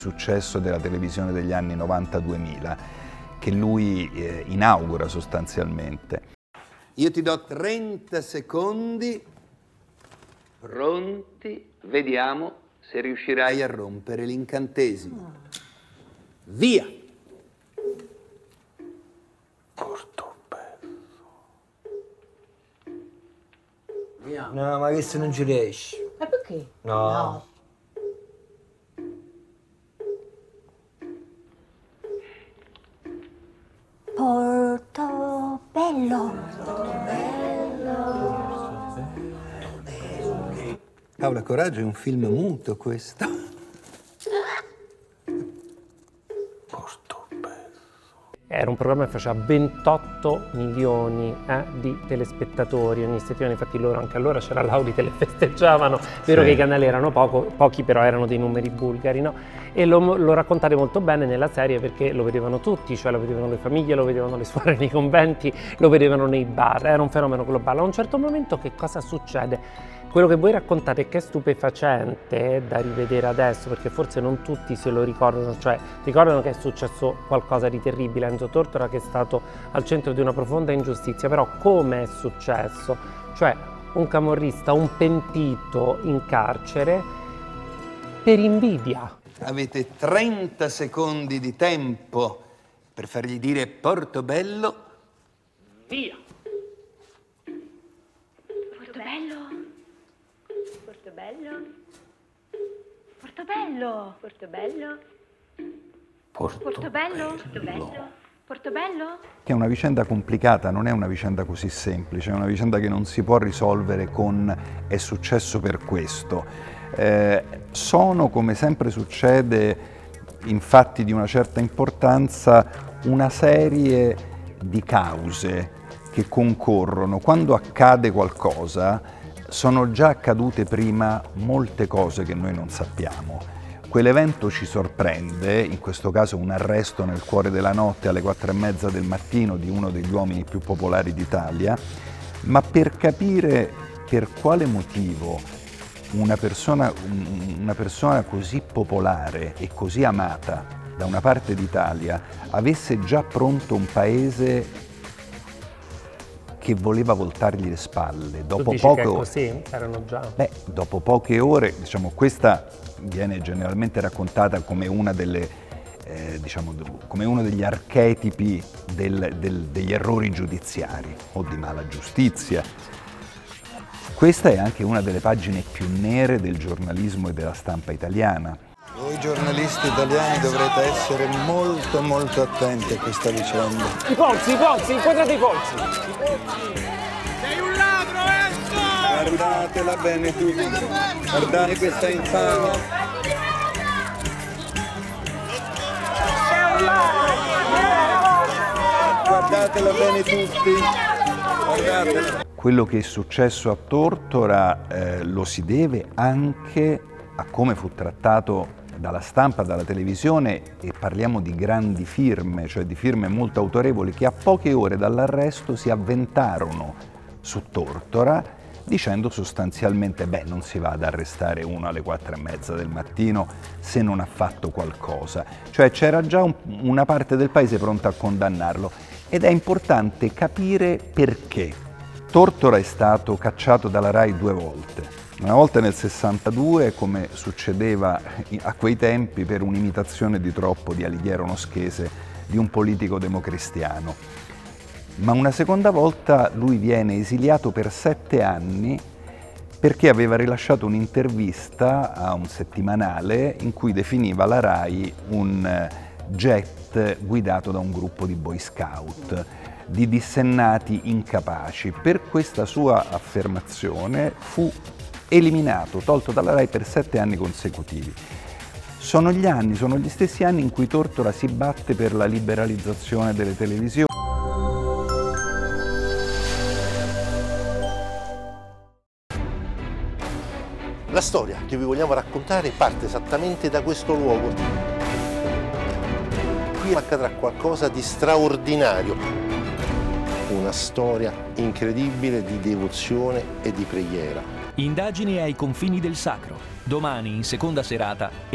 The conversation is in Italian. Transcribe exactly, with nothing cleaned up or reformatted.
Successo della televisione degli anni novanta duemila, che lui eh, inaugura sostanzialmente. Io ti do trenta secondi, pronti, vediamo se riuscirai a rompere l'incantesimo. Via! Portobello. Via. No, ma questo non ci riesci. Ma perché? No. No. Portobello. Paola Coraggio, è un film muto questo. Era un programma che faceva ventotto milioni eh, di telespettatori ogni settimana, infatti loro anche allora c'era l'Audite, le festeggiavano, vero sì. Che i canali erano poco, pochi, però erano dei numeri bulgari, no? E lo, lo raccontate molto bene nella serie perché lo vedevano tutti, cioè lo vedevano le famiglie, lo vedevano le suore nei conventi, lo vedevano nei bar, era un fenomeno globale. A un certo momento che cosa succede? Quello che voi raccontate, che è stupefacente da rivedere adesso, perché forse non tutti se lo ricordano, cioè ricordano che è successo qualcosa di terribile a Enzo Tortora, che è stato al centro di una profonda ingiustizia, però come è successo? Cioè un camorrista, un pentito in carcere per invidia. Avete trenta secondi di tempo per fargli dire Portobello. Via! Portobello. Portobello. Portobello. Portobello. Portobello. Portobello. Portobello. Che è una vicenda complicata, non è una vicenda così semplice, è una vicenda che non si può risolvere con è successo per questo. Eh, sono, come sempre succede, in fatti di una certa importanza, una serie di cause che concorrono. Quando accade qualcosa, sono già accadute prima molte cose che noi non sappiamo. Quell'evento ci sorprende, in questo caso un arresto nel cuore della notte alle quattro e mezza del mattino di uno degli uomini più popolari d'Italia, ma per capire per quale motivo una persona, una persona così popolare e così amata da una parte d'Italia avesse già pronto un paese che voleva voltargli le spalle. Dopo tu dici poche che è ore, così? Erano già. Beh, dopo poche ore, diciamo, questa viene generalmente raccontata come una delle, eh, diciamo, come uno degli archetipi del, del, degli errori giudiziari o di mala giustizia. Questa è anche una delle pagine più nere del giornalismo e della stampa italiana. Voi giornalisti italiani dovrete essere molto molto attenti a questa vicenda. I polsi, i polsi, inquadrate i polsi! Sei un ladro, Enzo! Guardatela bene tutti, guardate questa infamia. Guardatela bene tutti, guardatela. Quello che è successo a Tortora eh, lo si deve anche a come fu trattato dalla stampa, dalla televisione, e parliamo di grandi firme, cioè di firme molto autorevoli che a poche ore dall'arresto si avventarono su Tortora dicendo sostanzialmente beh, non si va ad arrestare uno alle quattro e mezza del mattino se non ha fatto qualcosa. Cioè c'era già un, una parte del paese pronta a condannarlo, ed è importante capire perché. Tortora è stato cacciato dalla RAI due volte. Una volta nel sessantadue, come succedeva a quei tempi, per un'imitazione di troppo di Alighiero Noschese, di un politico democristiano. Ma una seconda volta lui viene esiliato per sette anni perché aveva rilasciato un'intervista a un settimanale in cui definiva la RAI un jet guidato da un gruppo di boy scout, di dissennati incapaci. Per questa sua affermazione fu eliminato, tolto dalla RAI per sette anni consecutivi. Sono gli anni, sono gli stessi anni in cui Tortora si batte per la liberalizzazione delle televisioni. La storia che vi vogliamo raccontare parte esattamente da questo luogo. Qui accadrà qualcosa di straordinario. Una storia incredibile di devozione e di preghiera. Indagini ai confini del sacro. Domani in seconda serata.